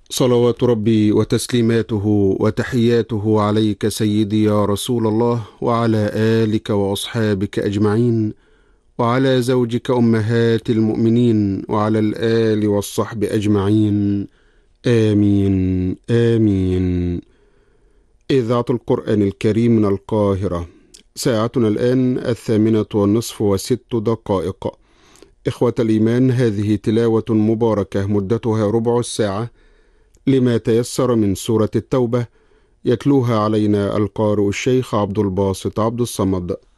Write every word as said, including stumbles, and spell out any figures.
صلوات ربي وتسليماته وتحياته عليك سيدي يا رسول الله، وعلى آلك وأصحابك أجمعين، وعلى زوجك أمهات المؤمنين، وعلى الآل والصحب أجمعين، آمين آمين. إذاعة القرآن الكريم من القاهرة. ساعتنا الآن الثامنة والنصف وست دقائق. إخوة الإيمان، هذه تلاوة مباركة مدتها ربع الساعة لما تيسر من سورة التوبة، يتلوها علينا القارئ الشيخ عبد الباسط عبد الصمد.